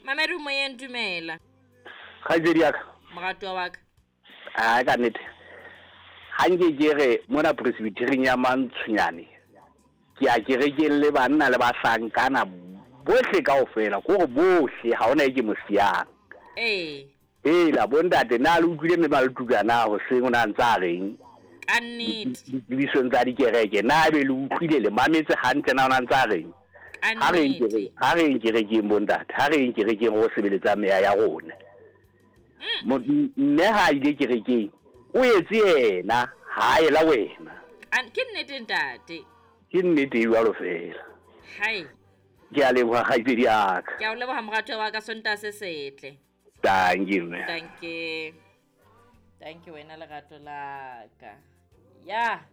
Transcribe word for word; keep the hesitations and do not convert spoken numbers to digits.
Mameru moyeng dumela. Khaitsedi ya ka. Morato wa ka. Ah ka nnete. Ha nke ke re mona Presbyterian ya Mantshonyane. Ke a ke re ke le banna le bahlankana bohle kaofela go bohle ha ona e ke mosiang. Eh. Eh la bontate na le utlwile me maltukana ho seng ona ntsa reng. Ka nnete. Di tsa di kereke na be le utlwile le mametse hantle na ona ntsa reng. Ha re nke ha re nke re ke bontate ha re nke re ke go sebeletsa meya ya rona. Mo nne ha ile kerekeng o etse yena ha ela wena. An ke nnete ntate. Ke nnete e jwalo fela. Hai. Ke a leboha kgaitsedi ya ka. Ke a o leboha morato wa ka Sonta se setle. Thank you man. Thank you. Thank you wena lerato la ka. Ya.